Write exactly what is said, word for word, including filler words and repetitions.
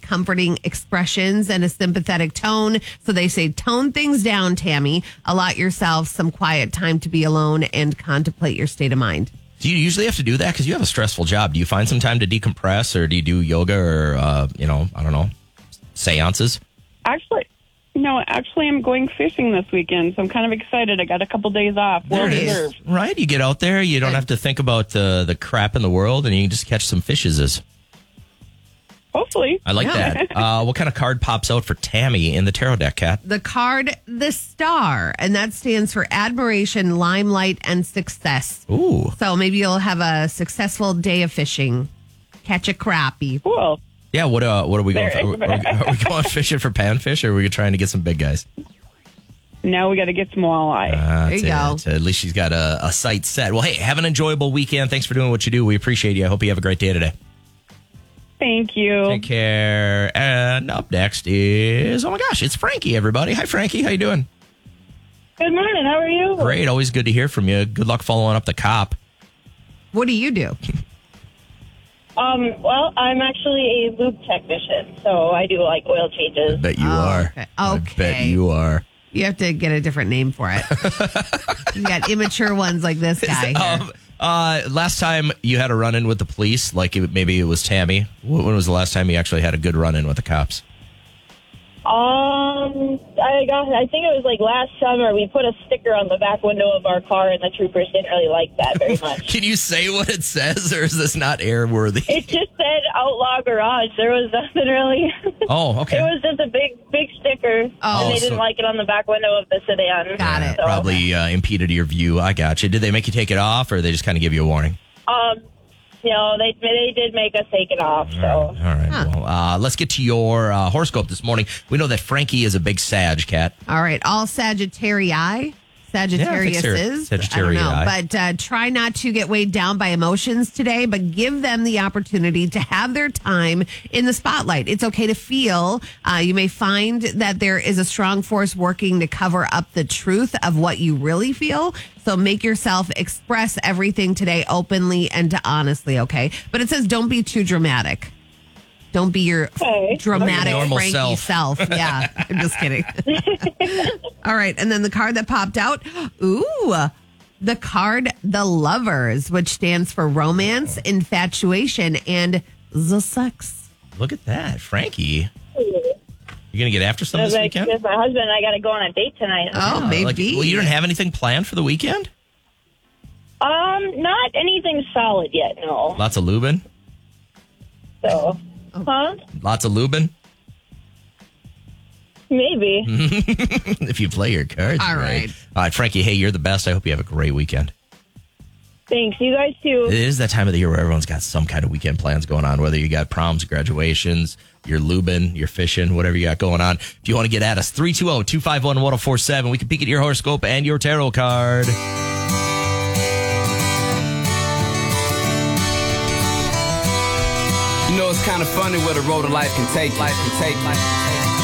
comforting expressions and a sympathetic tone. So they say, tone things down, Tammy. Allot yourself some quiet time to be alone and contemplate your state of mind. Do you usually have to do that? Because you have a stressful job. Do you find some time to decompress, or do you do yoga or, uh, you know, I don't know, seances? Actually, no, actually, I'm going fishing this weekend, so I'm kind of excited. I got a couple days off. There it is. Right? You get out there, you don't have to think about uh, the crap in the world, and you can just catch some fishes. Hopefully. I like Yeah. that. Uh, what kind of card pops out for Tammy in the tarot deck, Kat? The card, the star, and that stands for admiration, limelight, and success. Ooh. So maybe you'll have a successful day of fishing. Catch a crappie. Cool. Yeah, what uh, what are we going for? Are, we- are we going fishing for panfish, or are we trying to get some big guys? Now we got to get some walleye. Uh, There you that's go. it. At least she's got a, a sight set. Well, hey, have an enjoyable weekend. Thanks for doing what you do. We appreciate you. I hope you have a great day today. Thank you. Take care. And up next is, oh my gosh, it's Frankie, everybody. Hi, Frankie. How you doing? Good morning. How are you? Great. Always good to hear from you. Good luck following up the cop. What do you do? Um, well, I'm actually a lube technician, so I do like oil changes. Bet you Oh, are. okay. I bet Okay. you are. You have to get a different name for it. You got immature ones like this guy here. Um, uh, last time you had a run-in with the police, like it, maybe it was Tammy. Wh- When was the last time you actually had a good run-in with the cops? Um, I got. I think it was like last summer. We put a sticker on the back window of our car, and the troopers didn't really like that very much. Can you say what it says, or is this not airworthy? It just said Outlaw Garage. There was nothing really. Oh, okay. It was just a big, big sticker, Oh, and they so- didn't like it on the back window of the sedan. Got it. So, Probably uh, impeded your view. I got you. Did they make you take it off, or they just kind of give you a warning? Um, you know, they they did make us take it off. So. All right. Huh. Well, uh, let's get to your uh, horoscope this morning. We know that Frankie is a big Sag, Cat. All right, all Sagittarii. Sagittarius Yeah, I think is. Sag- I don't know, Sagittarii. but uh, try not to get weighed down by emotions today, but give them the opportunity to have their time in the spotlight. It's okay to feel. Uh, you may find that there is a strong force working to cover up the truth of what you really feel. So make yourself express everything today openly and honestly, okay? But it says don't be too dramatic. Don't be your Okay. dramatic Normal Frankie self. self. Yeah, I'm just kidding. All right, and then the card that popped out, ooh, the card The Lovers, which stands for romance, infatuation, and the sex. Look at that, Frankie. You gonna get after some I this was like, weekend? with my husband, I got to go on a date tonight. Oh, Uh, maybe. like, well, you don't have anything planned for the weekend? Um, not anything solid yet, no. Lots of lubing? So, huh? Lots of lubing? Maybe. If you play your cards All right. All right, Frankie, hey, you're the best. I hope you have a great weekend. Thanks. You guys too. It is that time of the year where everyone's got some kind of weekend plans going on, whether you got proms, graduations, you're lubing, you're fishing, whatever you got going on. If you want to get at us, three two zero, two five one, one zero four seven. We can peek at your horoscope and your tarot card. You know, it's kind of funny where the road of life can take you. Life can take you.